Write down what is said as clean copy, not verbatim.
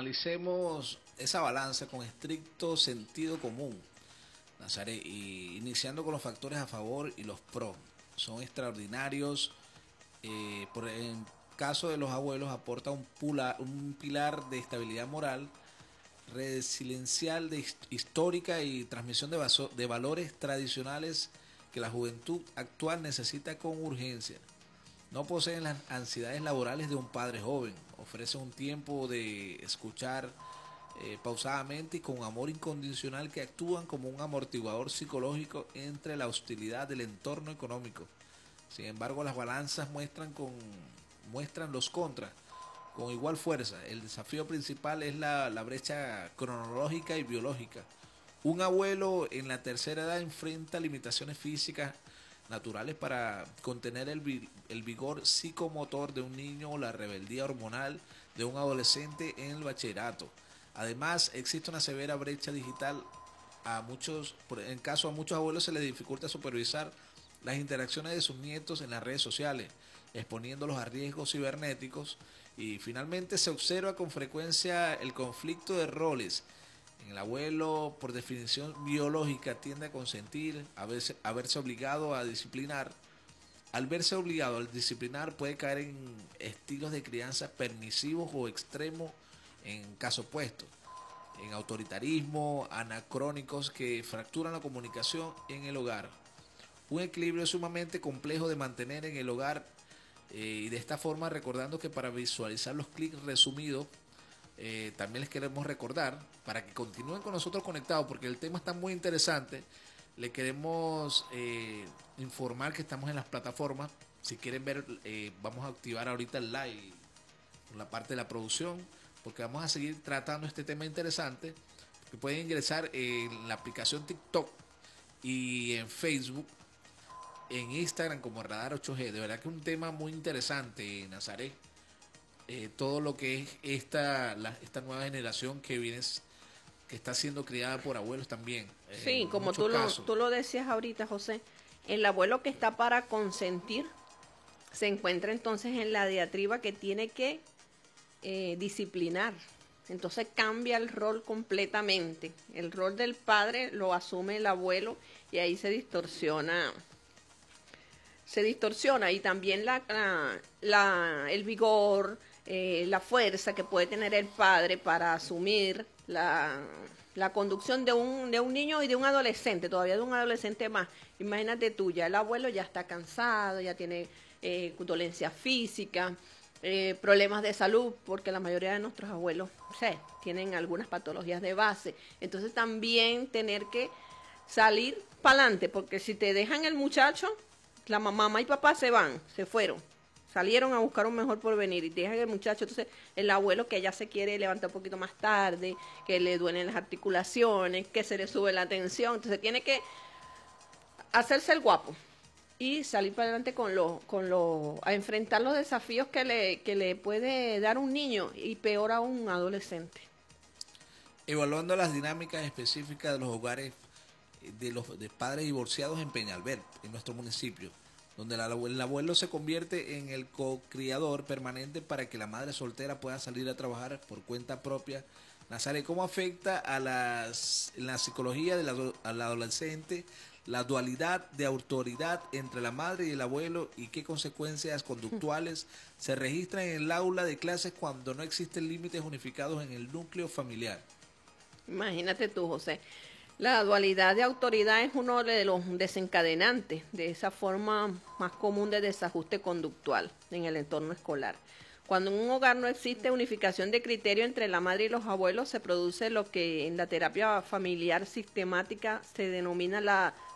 analicemos esa balanza con estricto sentido común, Nazaret, y iniciando con los factores a favor y los pros. Son extraordinarios. Por en caso de los abuelos aporta un pilar de estabilidad moral, resiliencial, histórica y transmisión de valores tradicionales que la juventud actual necesita con urgencia. No poseen las ansiedades laborales de un padre joven, ofrecen un tiempo de escuchar pausadamente y con amor incondicional que actúan como un amortiguador psicológico entre la hostilidad del entorno económico. Sin embargo, las balanzas muestran los contras con igual fuerza. El desafío principal es la brecha cronológica y biológica. Un abuelo en la tercera edad enfrenta limitaciones físicas naturales para contener el vigor psicomotor de un niño o la rebeldía hormonal de un adolescente en el bachillerato. Además, existe una severa brecha digital. A muchos abuelos se les dificulta supervisar las interacciones de sus nietos en las redes sociales, exponiéndolos a riesgos cibernéticos. Y finalmente se observa con frecuencia el conflicto de roles. El abuelo, por definición biológica, tiende a consentir, a verse obligado a disciplinar. Al verse obligado a disciplinar, puede caer en estilos de crianza permisivos o extremos en caso opuesto, en autoritarismo, anacrónicos que fracturan la comunicación en el hogar. Un equilibrio sumamente complejo de mantener en el hogar, y de esta forma, recordando que para visualizar los clics resumidos, también les queremos recordar para que continúen con nosotros conectados porque el tema está muy interesante. Le queremos informar que estamos en las plataformas. Si quieren ver, vamos a activar ahorita el live en la parte de la producción porque vamos a seguir tratando este tema interesante. Que pueden ingresar en la aplicación TikTok y en Facebook, en Instagram como Radar 8G. De verdad que es un tema muy interesante, Nazaret. Todo lo que es esta nueva generación que está siendo criada por abuelos también. Sí, como tú lo decías ahorita, José, el abuelo que está para consentir se encuentra entonces en la diatriba que tiene que disciplinar. Entonces cambia el rol completamente. El rol del padre lo asume el abuelo y ahí se distorsiona. Y también el vigor, la fuerza que puede tener el padre para asumir la conducción de un niño y de un adolescente, todavía de un adolescente más. Imagínate tú, ya el abuelo ya está cansado, ya tiene dolencia física, problemas de salud, porque la mayoría de nuestros abuelos tienen algunas patologías de base. Entonces también tener que salir para adelante, porque si te dejan el muchacho, la mamá y papá se fueron, salieron a buscar un mejor porvenir y te dejan el muchacho. Entonces el abuelo que ya se quiere levantar un poquito más tarde, que le duelen las articulaciones, que se le sube la tensión, entonces tiene que hacerse el guapo y salir para adelante a enfrentar los desafíos que le puede dar un niño y peor aún un adolescente. Evaluando las dinámicas específicas de los hogares de padres divorciados en Peñalver, en nuestro municipio, donde el abuelo se convierte en el co-criador permanente para que la madre soltera pueda salir a trabajar por cuenta propia. Nazaret, ¿cómo afecta en la psicología al adolescente la dualidad de autoridad entre la madre y el abuelo y qué consecuencias conductuales se registran en el aula de clases cuando no existen límites unificados en el núcleo familiar? Imagínate tú, José. La dualidad de autoridad es uno de los desencadenantes de esa forma más común de desajuste conductual en el entorno escolar. Cuando en un hogar no existe unificación de criterio entre la madre y los abuelos, se produce lo que en la terapia familiar sistemática se denomina la